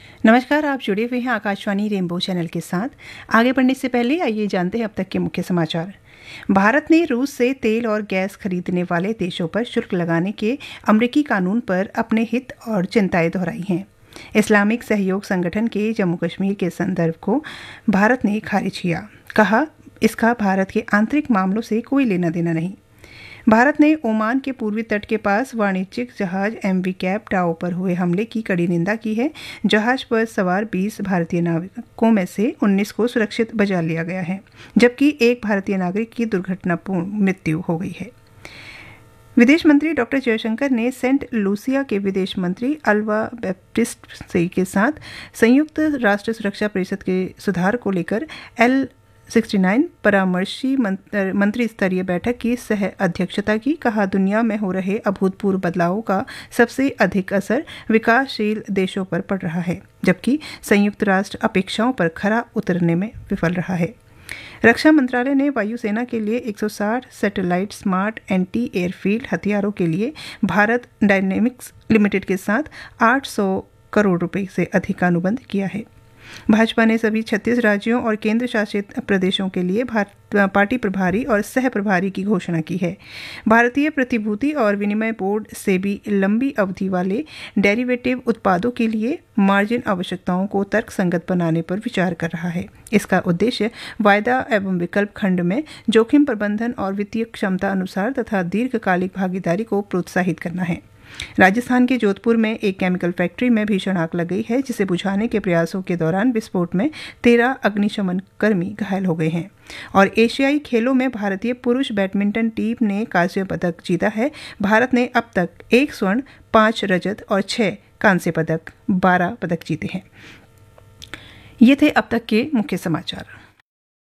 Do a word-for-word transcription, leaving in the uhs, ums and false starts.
नमस्कार, आप जुड़े हुए हैं आकाशवाणी रेनबो चैनल के साथ। आगे बढ़ने से पहले आइए जानते हैं अब तक के मुख्य समाचार। भारत ने रूस से तेल और गैस खरीदने वाले देशों पर शुल्क लगाने के अमेरिकी कानून पर अपने हित और चिंताएं दोहराई हैं। इस्लामिक सहयोग संगठन के जम्मू कश्मीर के संदर्भ को भारत ने खारिज किया, कहा इसका भारत के आंतरिक मामलों से कोई लेना देना नहीं। भारत ने ओमान के पूर्वी तट के पास वाणिज्यिक जहाज एमवी कैप टाओ पर हुए हमले की कड़ी निंदा की है। जहाज पर सवार बीस भारतीय नाविकों में से उन्नीस को सुरक्षित बचा लिया गया है, जबकि एक भारतीय नागरिक की दुर्घटनापूर्ण मृत्यु हो गई है। विदेश मंत्री डॉक्टर जयशंकर ने सेंट लूसिया के विदेश मंत्री अल्वा बैप्टिस्ट के साथ संयुक्त राष्ट्र सुरक्षा परिषद के सुधार को लेकर एल उनहत्तर परामर्शी मंत्री स्तरीय बैठक की सह अध्यक्षता की। कहा, दुनिया में हो रहे अभूतपूर्व बदलावों का सबसे अधिक असर विकासशील देशों पर पड़ रहा है, जबकि संयुक्त राष्ट्र अपेक्षाओं पर खरा उतरने में विफल रहा है। रक्षा मंत्रालय ने वायुसेना के लिए एक सौ साठ सैटेलाइट स्मार्ट एंटी एयरफील्ड हथियारों के लिए भारत डायनेमिक्स लिमिटेड के साथ आठ सौ करोड़ रुपए से अधिक का अनुबंध किया है। भाजपा ने सभी छत्तीस राज्यों और केंद्र शासित प्रदेशों के लिए पार्टी प्रभारी और सह प्रभारी की घोषणा की है। भारतीय प्रतिभूति और विनिमय बोर्ड सेबी लंबी अवधि वाले डेरिवेटिव उत्पादों के लिए मार्जिन आवश्यकताओं को तर्कसंगत बनाने पर विचार कर रहा है। इसका उद्देश्य वायदा एवं विकल्प खंड में जोखिम प्रबंधन और वित्तीय क्षमता अनुसार तथा दीर्घकालिक भागीदारी को प्रोत्साहित करना है। राजस्थान के जोधपुर में एक केमिकल फैक्ट्री में भीषण आग लग गई है, जिसे बुझाने के प्रयासों के दौरान विस्फोट में तेरह अग्निशमन कर्मी घायल हो गए हैं। और एशियाई खेलों में भारतीय पुरुष बैडमिंटन टीम ने कांस्य पदक जीता है। भारत ने अब तक एक स्वर्ण, पांच रजत और छह कांस्य पदक, बारह पदक जीते हैं। ये थे अब तक के मुख्य समाचार।